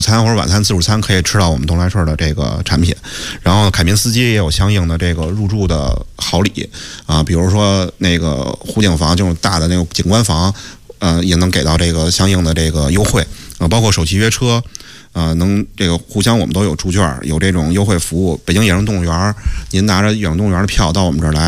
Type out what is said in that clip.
餐或者晚餐自助餐可以吃到我们东来顺的这个产品，然后凯宾斯基也有相应的这个入住的好礼啊，比如说那个湖景房这种大的那种景观房，也能给到这个相应的这个优惠啊，包括首期约车。能这个互相我们都有住券，有这种优惠服务。北京野生动物园，您拿着野生动物园的票到我们这儿来。